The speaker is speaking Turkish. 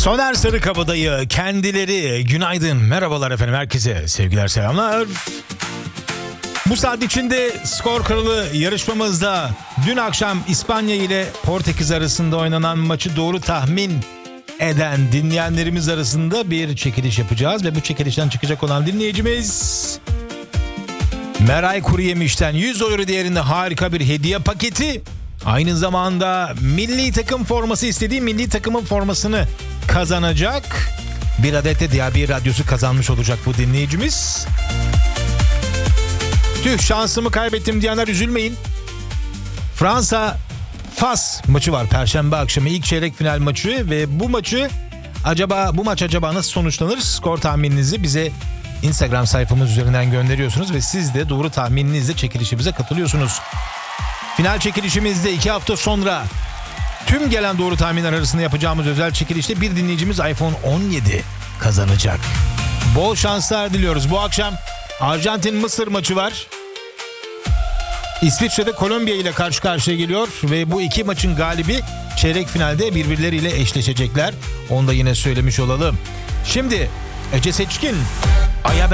Soner Sarıkabadayı kendileri günaydın, merhabalar efendim, herkese sevgiler, selamlar. Bu saat içinde skor kralı yarışmamızda dün akşam İspanya ile Portekiz arasında oynanan maçı doğru tahmin eden dinleyenlerimiz arasında bir çekiliş yapacağız ve bu çekilişten çıkacak olan dinleyicimiz Meray Kuruyemiş'ten 100 euro değerinde harika bir hediye paketi, aynı zamanda milli takım forması istediği milli takımın formasını kazanacak. Bir adet de diğer bir radyosu kazanmış olacak bu dinleyicimiz. Tüh, şansımı kaybettim diyenler üzülmeyin. Fransa Fas maçı var Perşembe akşamı, ilk çeyrek final maçı ve bu maç acaba nasıl sonuçlanır? Skor tahmininizi bize Instagram sayfamız üzerinden gönderiyorsunuz ve siz de doğru tahmininizle çekilişimize katılıyorsunuz. Final çekilişimizde 2 hafta sonra tüm gelen doğru tahminler arasında yapacağımız özel çekilişte bir dinleyicimiz iPhone 17 kazanacak. Bol şanslar diliyoruz. Bu akşam Arjantin-Mısır maçı var. İsviçre'de Kolombiya ile karşı karşıya geliyor ve bu iki maçın galibi çeyrek finalde birbirleriyle eşleşecekler. Onu da yine söylemiş olalım. Şimdi Ece Seçkin, Aya